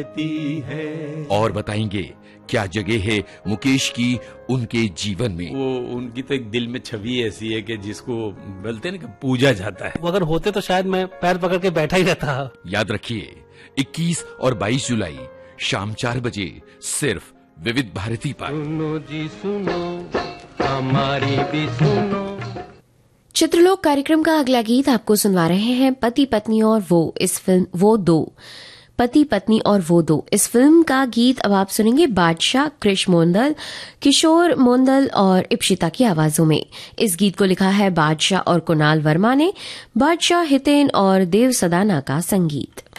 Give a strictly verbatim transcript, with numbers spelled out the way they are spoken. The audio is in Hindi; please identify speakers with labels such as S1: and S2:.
S1: है।
S2: और बताएंगे क्या जगह है मुकेश की उनके जीवन में।
S1: वो उनकी तो एक दिल में छवि ऐसी है कि जिसको बोलते हैं ना कि पूजा जाता है।
S3: वो अगर होते तो शायद मैं पैर पकड़ के बैठा ही रहता।
S2: याद रखिए इक्कीस और बाईस जुलाई शाम चार बजे सिर्फ विविध भारती पर।
S4: सुनो जी सुनो हमारी भी सुनो।
S5: चित्रलोक कार्यक्रम का अगला गीत आपको सुनवा रहे हैं पति पत्नी और वो इस फिल्म वो दो पति पत्नी और वो दो इस फिल्म का गीत अब आप सुनेंगे बादशाह, कृष मोंदल, किशोर मोंदल और इप्शिता की आवाजों में। इस गीत को लिखा है बादशाह और कुणाल वर्मा ने। बादशाह, हितेन और देव सदाना का संगीत।